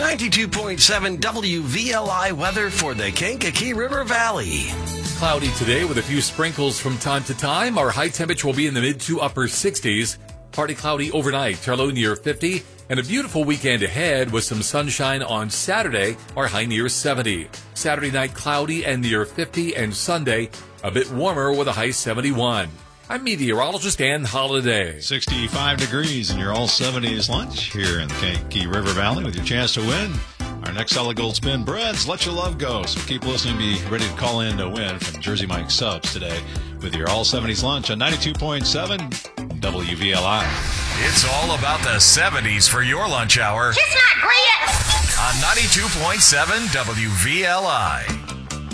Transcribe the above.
92.7 WVLI weather for the Kankakee River Valley. Cloudy today with a few sprinkles from time to time. Our high temperature will be in the mid to upper 60s. Partly cloudy overnight, our low near 50. And a beautiful weekend ahead with some sunshine on Saturday, our high near 70. Saturday night cloudy and near 50, and Sunday a bit warmer with a high 71. I'm meteorologist Ann Holiday. 65 degrees in your all 70s lunch here in the Kankakee River Valley with your chance to win our next Solid Gold Spin Breads. Let your love go. So keep listening. Be ready to call in to win from Jersey Mike Subs today with your all 70s lunch on 92.7 WVLI. It's all about the 70s for your lunch hour. Kiss my grits! On 92.7 WVLI.